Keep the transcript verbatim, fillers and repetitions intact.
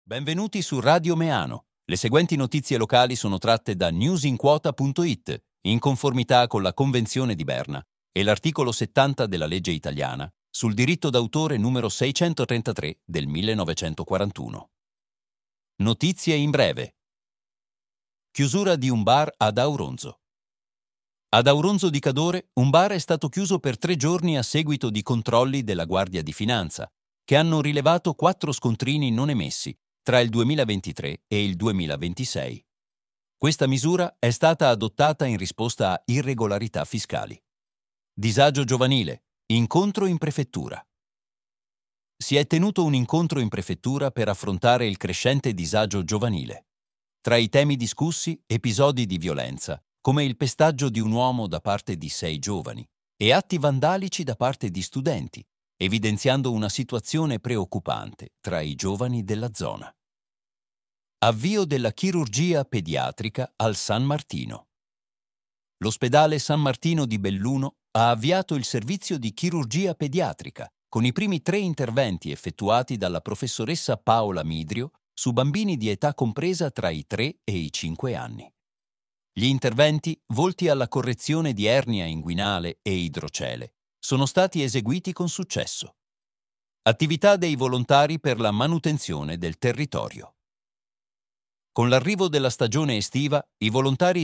Benvenuti su Radio Meano. Le seguenti notizie locali sono tratte da newsinquota punto it, in conformità con la Convenzione di Berna e l'articolo settanta della legge italiana sul diritto d'autore numero seicentotrentatré del millenovecentoquarantuno. Notizie in breve. Chiusura di un bar ad Auronzo. Ad Auronzo di Cadore un bar è stato chiuso per tre giorni a seguito di controlli della Guardia di Finanza, che hanno rilevato quattro scontrini non emessi tra il duemilaventitré e il duemilaventisei. Questa misura è stata adottata in risposta a irregolarità fiscali. Disagio giovanile. Incontro in prefettura. Si è tenuto un incontro in prefettura per affrontare il crescente disagio giovanile. Tra i temi discussi, episodi di violenza, come il pestaggio di un uomo da parte di sei giovani, e atti vandalici da parte di studenti, evidenziando una situazione preoccupante tra i giovani della zona. Avvio della chirurgia pediatrica al San Martino. L'ospedale San Martino di Belluno ha avviato il servizio di chirurgia pediatrica, con i primi tre interventi effettuati dalla professoressa Paola Midrio su bambini di età compresa tra i tre e i cinque anni. Gli interventi, volti alla correzione di ernia inguinale e idrocele, sono stati eseguiti con successo. Attività dei volontari per la manutenzione del territorio. Con l'arrivo della stagione estiva, i volontari